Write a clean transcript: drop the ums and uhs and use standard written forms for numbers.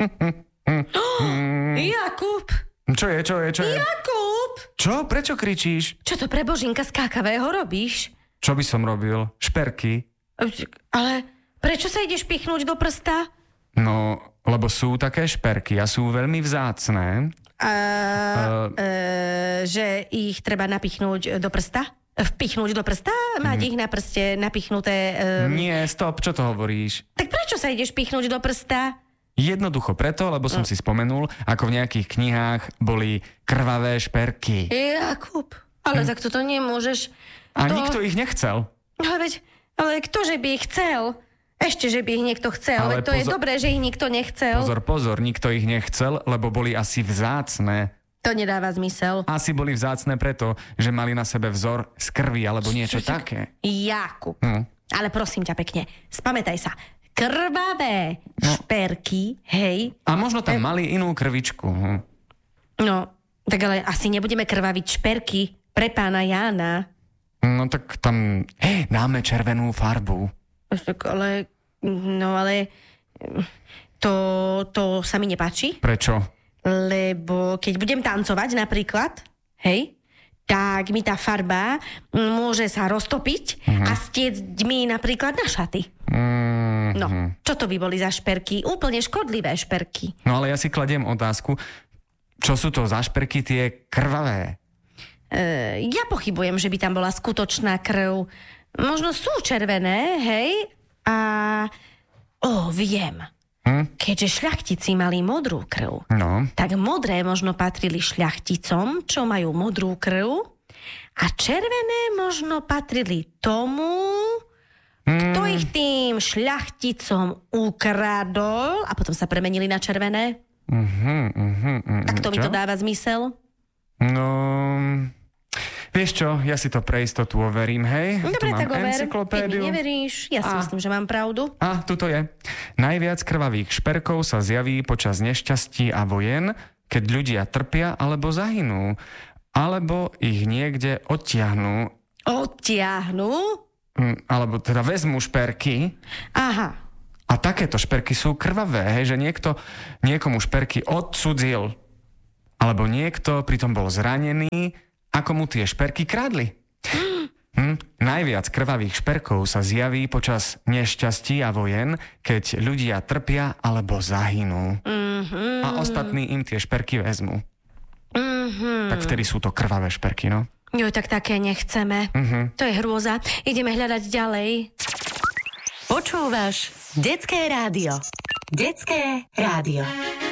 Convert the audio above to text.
Jakub! Čo je? Jakub! Čo? Prečo kričíš? Čo to pre Božinka skákavého robíš? Čo by som robil? Šperky? Ale prečo sa ideš pichnúť do prsta? No, lebo sú také šperky a sú veľmi vzácne. Že ich treba napichnúť do prsta? Vpichnúť do prsta? Mať ich na prste napichnuté? Nie, stop, čo to hovoríš? Tak prečo sa ideš pichnúť do prsta? Jednoducho preto, lebo som si spomenul, ako v nejakých knihách boli krvavé šperky. Jakub, ale tak toto nemôžeš. A nikto ich nechcel. Ale ktože by ich chcel? Ešte, že by ich niekto chcel. Ale to je dobré, že ich nikto nechcel. Pozor, nikto ich nechcel, lebo boli asi vzácne. To nedáva zmysel. Asi boli vzácne preto, že mali na sebe vzor z krvi alebo niečo také. Jakub, ale prosím ťa pekne, spamätaj sa. Krvavé šperky, hej. A možno tam mali inú krvičku. No, tak ale asi nebudeme krvaviť šperky pre pána Jána. No tak tam dáme červenú farbu. Ale to sa mi nepáči. Prečo? Lebo keď budem tancovať napríklad, hej, tak mi tá farba môže sa roztopiť a stiecť mi napríklad na šaty. No, čo to by boli za šperky? Úplne škodlivé šperky. No ale ja si kladiem otázku, čo sú to za šperky tie krvavé? Ja pochybujem, že by tam bola skutočná krv. Možno sú červené, hej? Viem. Keďže šľachtici mali modrú krv, tak modré možno patrili šľachticom, čo majú modrú krv, a červené možno patrili tomu, kto ich tým šľachticom ukradol a potom sa premenili na červené. Tak to mi to dáva zmysel? No, vieš čo, ja si to pre istotu overím, hej? Dobre, tak over. Keď mi neveríš, ja si myslím, že mám pravdu. Tuto je. Najviac krvavých šperkov sa zjaví počas nešťastí a vojen, keď ľudia trpia alebo zahynú, alebo ich niekde odtiahnú. Odtiahnu? Alebo teda vezmú šperky. Aha. A takéto šperky sú krvavé, hej, že niekto niekomu šperky odcudzil. Alebo niekto pritom bol zranený, ako mu tie šperky kradli. Najviac krvavých šperkov sa zjaví počas nešťastí a vojen, keď ľudia trpia alebo zahynú. A ostatní im tie šperky vezmú. Tak vtedy sú to krvavé šperky, no. Jo, tak také nechceme. To je hrôza. Ideme hľadať ďalej. Počúvaš Detské rádio. Detské rádio.